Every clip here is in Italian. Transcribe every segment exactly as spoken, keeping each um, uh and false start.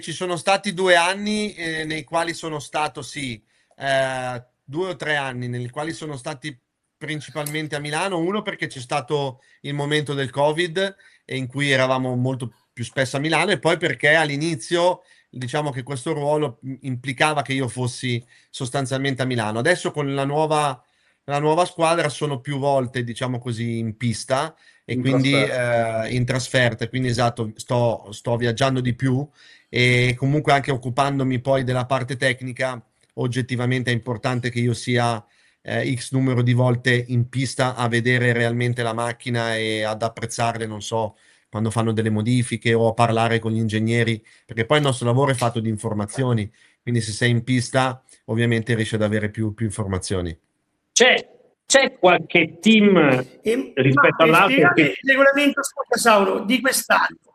Ci sono stati due anni eh, nei quali sono stato, sì, eh, due o tre anni nei quali sono stati principalmente a Milano. Uno perché c'è stato il momento del Covid e in cui eravamo molto più spesso a Milano, e poi perché all'inizio diciamo che questo ruolo implicava che io fossi sostanzialmente a Milano. Adesso con la nuova, la nuova squadra sono più volte, diciamo così, in pista e in quindi trasferta. eh, in trasferta, quindi esatto, sto, sto viaggiando di più e comunque anche occupandomi poi della parte tecnica, oggettivamente è importante che io sia eh, X numero di volte in pista a vedere realmente la macchina e ad apprezzarle, non so, quando fanno delle modifiche o a parlare con gli ingegneri, perché poi il nostro lavoro è fatto di informazioni, quindi se sei in pista ovviamente riesci ad avere più, più informazioni. C'è, c'è qualche team E, ma rispetto eh, all'altro spiegate che... il regolamento, scusa Sauro, di quest'anno,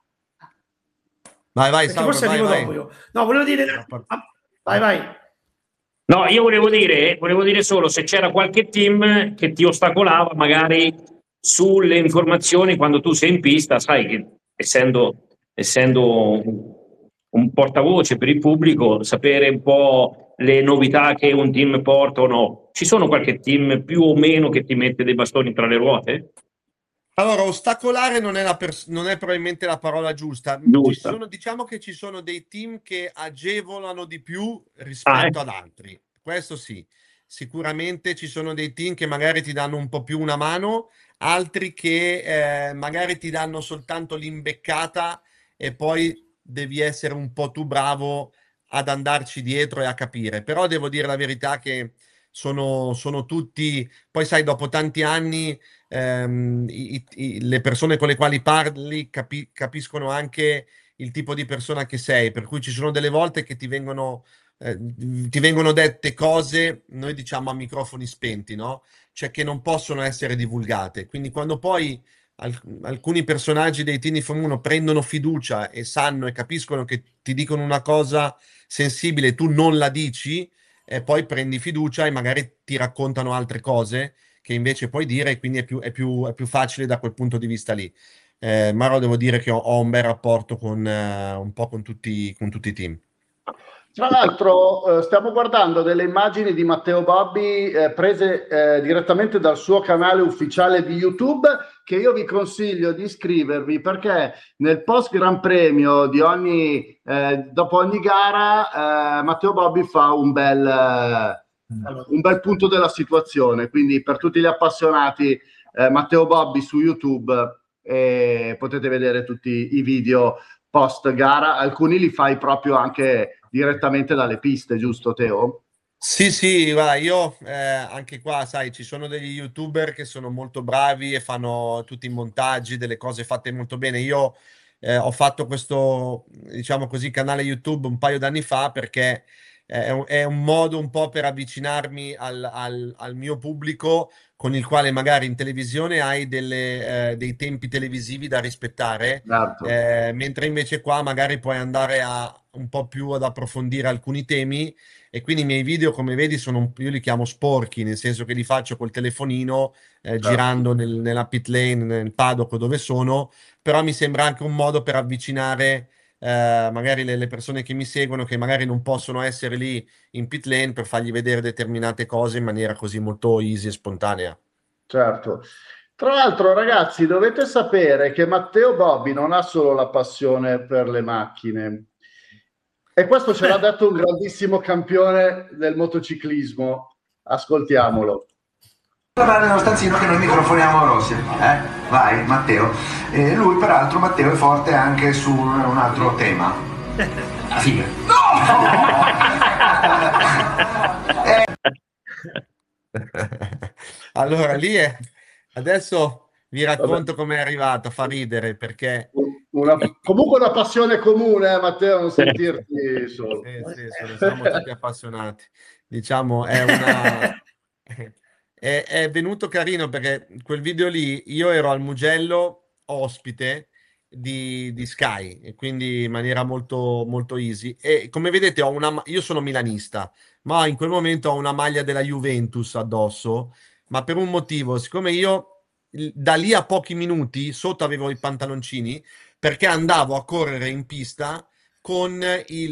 Vai, vai, perché Sauro, forse vai, arrivo vai. dopo io. No, volevo dire... ah, vai, vai. No, io volevo dire, volevo dire solo se c'era qualche team che ti ostacolava magari sulle informazioni quando tu sei in pista, sai che essendo, essendo un un portavoce per il pubblico, sapere un po' le novità che un team porta o no. Ci sono qualche team più o meno che ti mette dei bastoni tra le ruote? Allora, ostacolare non è, la pers- non è probabilmente la parola giusta. Ci Giusta. sono, diciamo che ci sono dei team che agevolano di più Ah, rispetto ad altri. Questo sì. Sicuramente ci sono dei team che magari ti danno un po' più una mano, altri che eh, magari ti danno soltanto l'imbeccata e poi devi essere un po' tu bravo ad andarci dietro e a capire. Però devo dire la verità che sono, sono tutti, poi sai, dopo tanti anni ehm, i- i- le persone con le quali parli capi- capiscono anche il tipo di persona che sei, per cui ci sono delle volte che ti vengono, eh, ti vengono dette cose, noi diciamo a microfoni spenti, no? Cioè che non possono essere divulgate. Quindi quando poi al- alcuni personaggi dei Team di Formula uno prendono fiducia e sanno e capiscono che ti dicono una cosa sensibile e tu non la dici, e poi prendi fiducia e magari ti raccontano altre cose che invece puoi dire, e quindi è più, è più, è più facile da quel punto di vista lì. Eh, Maro, devo dire che ho, ho un bel rapporto con, eh, un po' con tutti, con tutti i team. Tra l'altro, eh, stiamo guardando delle immagini di Matteo Bobbi eh, prese eh, direttamente dal suo canale ufficiale di YouTube, che io vi consiglio di iscrivervi perché nel post Gran Premio di ogni, eh, dopo ogni gara, eh, Matteo Bobbi fa un bel, eh, un bel punto della situazione. Quindi, per tutti gli appassionati, eh, Matteo Bobbi su YouTube, eh, potete vedere tutti i video post gara. Alcuni li fai proprio anche direttamente dalle piste, giusto Teo? Sì, sì, guarda, io eh, anche qua, sai, ci sono degli YouTuber che sono molto bravi e fanno tutti i montaggi, delle cose fatte molto bene. Io eh, ho fatto questo, diciamo così, canale YouTube un paio d'anni fa perché eh, è un, è un modo un po' per avvicinarmi al, al- al mio pubblico con il quale magari in televisione hai delle, eh, dei tempi televisivi da rispettare, Certo. eh, mentre invece qua magari puoi andare a un po' più ad approfondire alcuni temi e quindi i miei video, come vedi, sono, un- io li chiamo sporchi, nel senso che li faccio col telefonino, eh, Certo. girando nel- nella pit lane, nel paddock o dove sono, però mi sembra anche un modo per avvicinare eh, magari le, le persone che mi seguono, che magari non possono essere lì in pit lane, per fargli vedere determinate cose in maniera così molto easy e spontanea. Certo. Tra l'altro, ragazzi, dovete sapere che Matteo Bobbi non ha solo la passione per le macchine, e questo ce l'ha detto un grandissimo campione del motociclismo. Ascoltiamolo. Parlare nello stanzino che noi microfoniamo Rossi, eh? Vai Matteo. E lui peraltro Matteo è forte anche su un altro tema. La figa. No! Eh, Allora, lì è... Adesso vi racconto come è arrivato, fa ridere perché... Una, comunque una passione comune, eh, Matteo, non sentirti solo. Sì, sì, sono- siamo tutti appassionati. Diciamo, è una... È, è venuto carino perché quel video lì io ero al Mugello ospite di, di Sky e quindi in maniera molto, molto easy. E come vedete, ho una, ma- io sono milanista, ma in quel momento ho una maglia della Juventus addosso, ma per un motivo, siccome io il- da lì a pochi minuti sotto avevo i pantaloncini perché andavo a correre in pista con il